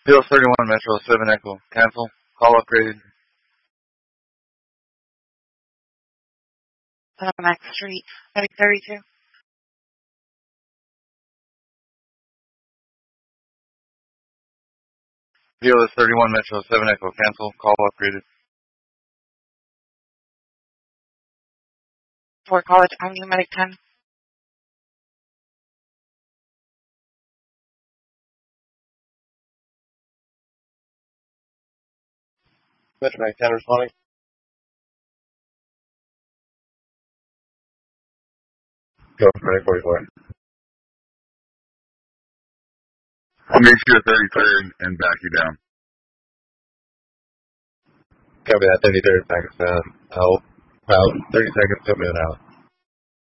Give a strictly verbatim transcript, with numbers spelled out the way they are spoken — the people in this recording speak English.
Hill thirty-one Metro seven Echo. Cancel. Call upgraded. Max Street, Medic thirty-two. Hill is thirty-one Metro seven Echo. Cancel. Call upgraded. Fort College Avenue, Medic ten. Metro Medic ten responding. Go, Medic forty-four. I'll make sure thirty-third and back you down. Copy that, thirty-third, back us down. I'll, about thirty seconds, put me out.